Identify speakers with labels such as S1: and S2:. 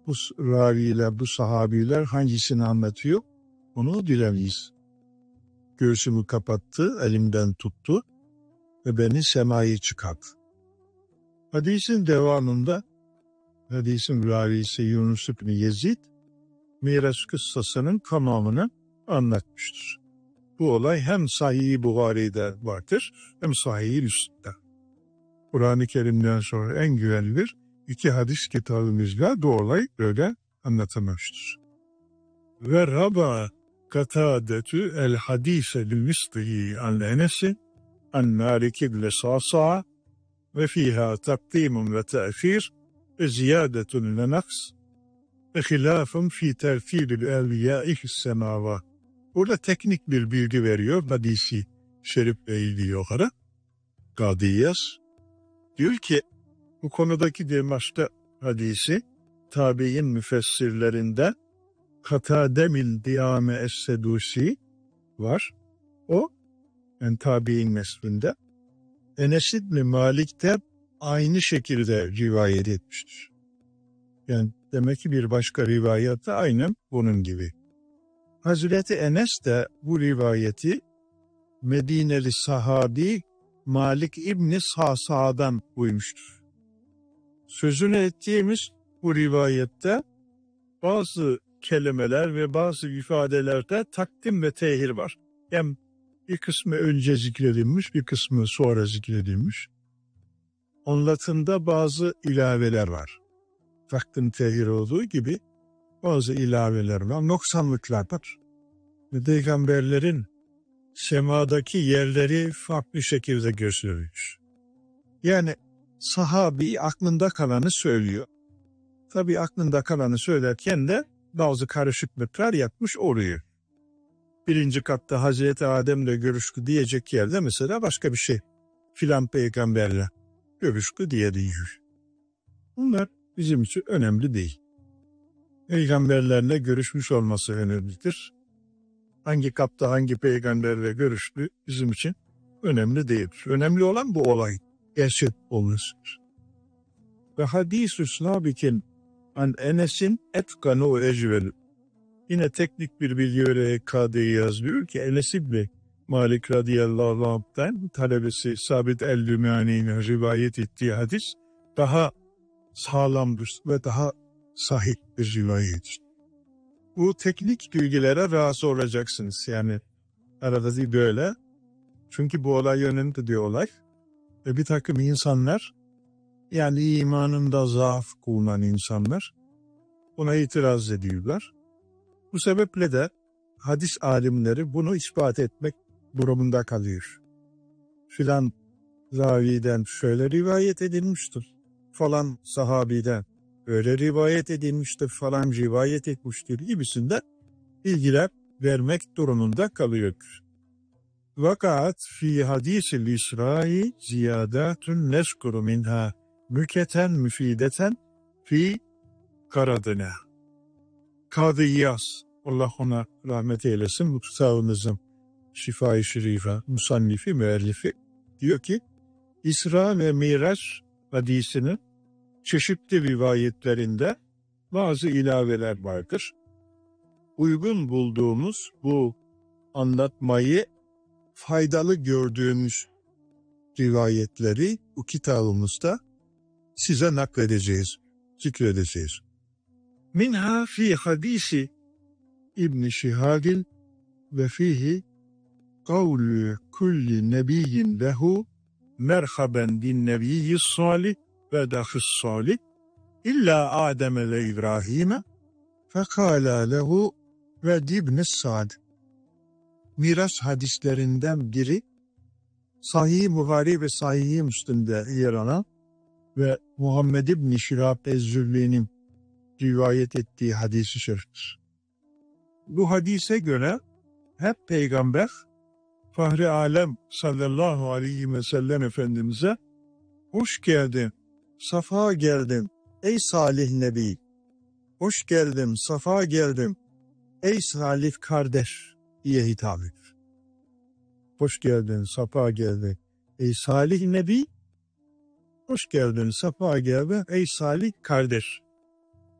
S1: bu raviler, bu sahabiler hangisini anlatıyor? Onu bilemeyiz. Göğsümü kapattı, elimden tuttu ve beni semaya çıkarttı. Hadisin devamında, hadisin ravisi Yunus İbni Yezid, Miraç kıssasının tamamını anlatmıştır. Bu olay hem Sahih-i Buhari'de vardır, hem Sahih-i Müslim'de. Kur'an-ı Kerim'den sonra en güvenilir iki hadis kitabımızda bu olay böyle anlatılmıştır. Ve Raba Katadetü el hadise lil-mislihi an Enes'in an Malik ibn Sa'sa'a ve fiha takdimun ve te'khir ve ziyadetun ve naks ve hilafun fi tertilil evliyâi fis-semâvât. Burada teknik bir bilgi veriyor hadisi şerifle ilgili yukarı. Kadiyas diyor ki bu konudaki demişte hadisi tabi'in müfessirlerinden Katademil Diyame Es-Sedusi var. O yani tabi'in neslinde Enes İbni Malik de aynı şekilde rivayet etmiştir. Yani demek ki bir başka rivayette aynen bunun gibi. Hazreti Enes de bu rivayeti Medineli sahabi Malik İbni Sa'sa'dan duymuştur. Sözünü ettiğimiz bu rivayette bazı kelimeler ve bazı ifadelerde takdim ve tehir var. Hem bir kısmı önce zikredilmiş, bir kısmı sonra zikredilmiş. Anlatımda bazı ilaveler var. Takdim tehir olduğu gibi bazı ilaveler var, noksanlıklar var. Peygamberlerin semadaki yerleri farklı şekilde gösteriyor. Yani sahabi aklında kalanı söylüyor. Tabii aklında kalanı söylerken de bazı karışıklıklar yapmış oluyor. Birinci katta Hazreti Adem'le görüştü diyecek yerde mesela başka bir şey. Filan peygamberle görüştü diye diyor. Bunlar bizim için önemli değil. Peygamberlerle görüşmüş olması önemlidir. Hangi kapta hangi peygamberle görüştü bizim için önemli değildir. Önemli olan bu olay gerçek olmasıdır. Ve hadis-ü sabikin an Enes'in etkanu ecvelü. Yine teknik bir bilgi öyle Kadı'yı yazıyor ki Enes İbni Malik radıyallahu anh'tan talebesi Sabit el-Lümani'nin rivayet ettiği hadis daha sağlamdır ve daha sahih bir rivayettir. Bu teknik bilgilere razı olacaksınız. Yani arada değil böyle. Çünkü bu olay yönünde diyor olay. Ve bir takım insanlar yani imanında zaaf bulunan insanlar buna itiraz ediyorlar. Bu sebeple de hadis alimleri bunu ispat etmek durumunda kalıyor. Filan raviden şöyle rivayet edilmiştir. Falan sahabiden öyle rivayet edilmiştir, falan rivayet etmiştir gibisinden bilgiler vermek durumunda kalıyor. Vakat fi hadisil İsra'i ziyadatun neskuru minha müketen müfideten fi karadına. Kadı İyaz, Allah ona rahmet eylesin, bu sağınızın şifa-i şerife, musannifi, müellifi diyor ki İsra ve Miraç hadisinin çeşitli rivayetlerinde bazı ilaveler vardır. Uygun bulduğumuz bu anlatmayı faydalı gördüğümüz rivayetleri bu kitabımızda size nakledeceğiz, zikredeceğiz. Minha fi hadisi İbn Şihab'in ve fihi kavlu kulli nebiyyin lehu merhaben bin nebiyyi salih ve dahis salih illa Adem ve İbrahim'e fekala lehu ve ibn Sa'd. Miras hadislerinden biri Sahih-i Buhari ve Sahih-i Müslim'de yer alan ve Muhammed İbn Şihab Ez-Zühri'nin rivayet ettiği hadis-i şeriftir. Bu hadise göre hep Peygamber Fahri Alem sallallahu aleyhi ve sellem Efendimiz'e hoş geldin, safa geldin ey salih nebi, hoş geldin, safa geldin ey salih kardeş diye hitap ediyor. Hoş geldin, safa geldin ey salih nebi, hoş geldin, safa geldin ey salih kardeş